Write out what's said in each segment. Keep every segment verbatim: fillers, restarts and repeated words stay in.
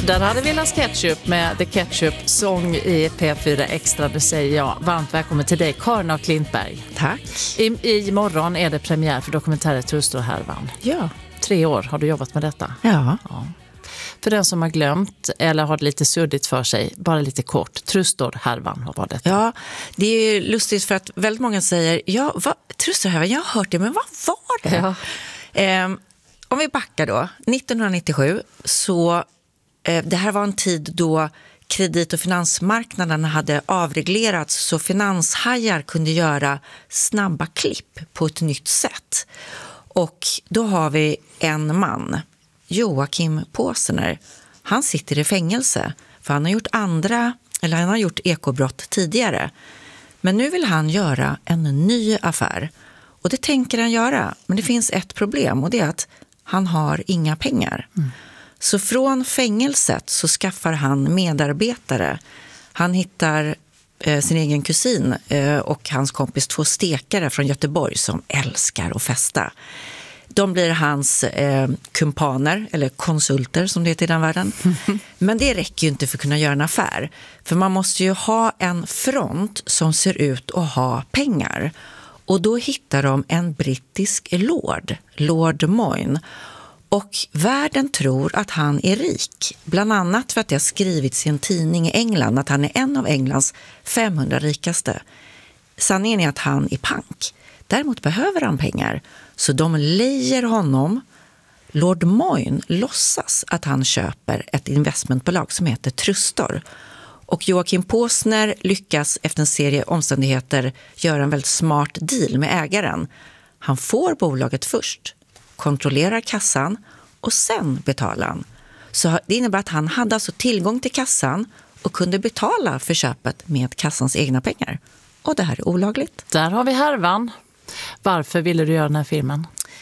Där hade vi Las Ketchup med The Ketchup-sång i P fyra Extra. Det säger jag. Varmt välkommen till dig, Karin av Klintberg. Tack. I, i morgon är det premiär för dokumentären Trustorhärvan. Ja. Tre år har du jobbat med detta. Ja. Ja. För den som har glömt eller har det lite suddigt för sig, bara lite kort. Trustorhärvan, vad var det? Ja, det är ju lustigt för att väldigt många säger, ja, vad, Trustorhärvan, jag har hört det, men vad var det? Ja. Eh, om vi backar då, nittonhundranittiosju, så eh, det här var en tid då kredit- och finansmarknaden hade avreglerats så finanshajar kunde göra snabba klipp på ett nytt sätt. Och då har vi en man, Joakim Påsner. Han sitter i fängelse för han har gjort andra, eller han har gjort ekobrott tidigare. Men nu vill han göra en ny affär. Och det tänker han göra. Men det finns ett problem och det är att han har inga pengar. Mm. Så från fängelset så skaffar han medarbetare. Han hittar eh, sin egen kusin eh, och hans kompis två stekare från Göteborg som älskar att festa. De blir hans eh, kumpaner, eller konsulter som det heter i den världen. Men det räcker ju inte för att kunna göra en affär. För man måste ju ha en front som ser ut att ha pengar. Och då hittar de en brittisk lord, Lord Moyne. Och världen tror att han är rik. Bland annat för att det har skrivits i en tidning i England att han är en av Englands femhundra rikaste. Sanningen är att han är pank. Däremot behöver han pengar. Så de lejer honom. Lord Moyne låtsas att han köper ett investmentbolag som heter Trustor. Och Joakim Påsner lyckas efter en serie omständigheter göra en väldigt smart deal med ägaren. Han får bolaget först, kontrollerar kassan och sen betalar han. Så det innebär att han hade alltså tillgång till kassan och kunde betala för köpet med kassans egna pengar. Och det här är olagligt. Där har vi härvan. Varför ville du göra den här filmen?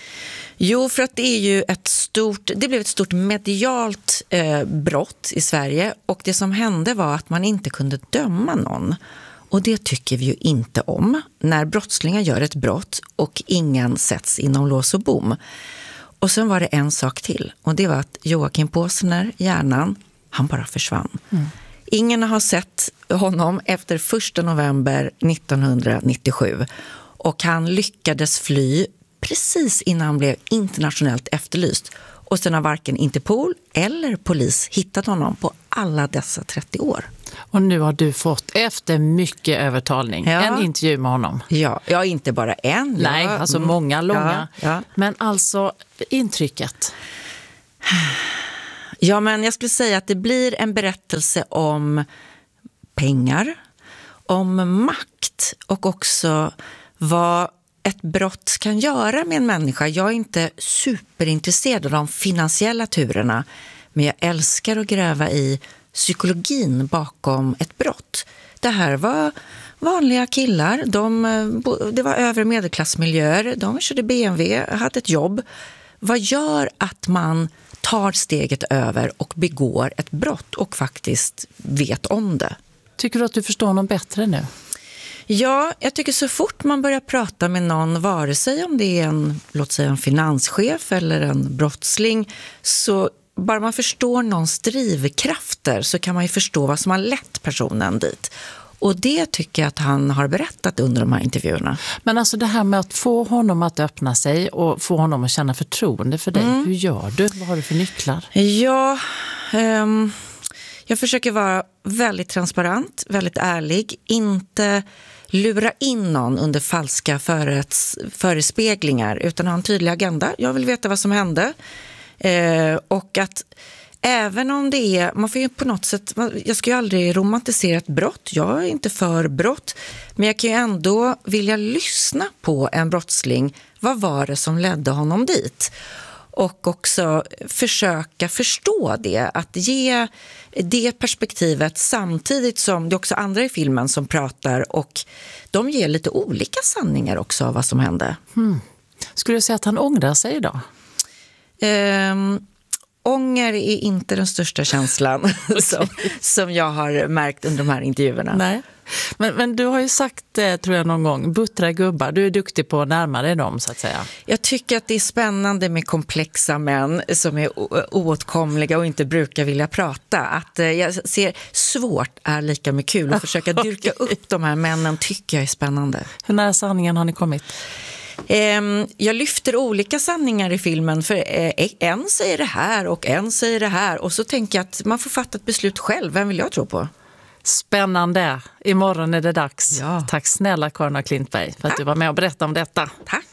Jo, för att det är ju ett stort, det blev ett stort medialt eh, brott i Sverige och det som hände var att man inte kunde döma någon. Och det tycker vi ju inte om när brottslingar gör ett brott och ingen sätts inom lås och bom. Och sen var det en sak till och det var att Joakim Påsner, hjärnan, han bara försvann. Mm. Ingen har sett honom efter första november nittonhundranittiosju och han lyckades fly precis innan han blev internationellt efterlyst. Och sen har varken Interpol eller polis hittat honom på alla dessa trettio år. Och nu har du fått, efter mycket övertalning, ja. en intervju med honom. Ja, ja inte bara en. Nej, ja. alltså många, långa. Ja, ja. Men alltså, intrycket? Ja, men jag skulle säga att det blir en berättelse om pengar, om makt och också vad ett brott kan göra med en människa. Jag är inte superintresserad av de finansiella turerna, men jag älskar att gräva i psykologin bakom ett brott. Det här var vanliga killar, de, det var övre medelklassmiljöer, de körde B M W, hade ett jobb. Vad gör att man tar steget över och begår ett brott och faktiskt vet om det? Tycker du att du förstår någon bättre nu? Ja, jag tycker så fort man börjar prata med någon, vare sig om det är en, låt säga en finanschef eller en brottsling, så bara man förstår någons drivkrafter så kan man ju förstå vad som har lett personen dit. Och det tycker jag att han har berättat under de här intervjuerna. Men alltså det här med att få honom att öppna sig och få honom att känna förtroende för dig, mm. hur gör du? Vad har du för nycklar? Ja, um, jag försöker vara väldigt transparent, väldigt ärlig, inte lura in någon under falska förets, förespeglingar utan ha en tydlig agenda. Jag vill veta vad som hände eh, och att även om det är, man får ju på något sätt, jag ska ju aldrig romantisera ett brott, jag är inte för brott, men jag kan ju ändå vilja lyssna på en brottsling, vad var det som ledde honom dit? Och också försöka förstå det, att ge det perspektivet samtidigt som det är också andra i filmen som pratar och de ger lite olika sanningar också av vad som hände. Hmm. Skulle du säga att han ångrar sig idag? Um, ånger är inte den största känslan okay. som, som jag har märkt under de här intervjuerna. Nej. Men, men du har ju sagt det, tror jag, någon gång, buttra gubbar. Du är duktig på att närma dig dem, så att säga. Jag tycker att det är spännande med komplexa män som är oåtkomliga och inte brukar vilja prata. Att eh, jag ser svårt är lika med kul. Att försöka dyrka upp de här männen tycker jag är spännande. Hur nära sanningen har ni kommit? Jag lyfter olika sanningar i filmen, för en säger det här och en säger det här, och så tänker jag att man får fatta ett beslut själv. Vem vill jag tro på? Spännande. Imorgon är det dags. Ja. Tack snälla Karin af Klintberg för att du var med och berättade om detta. Tack.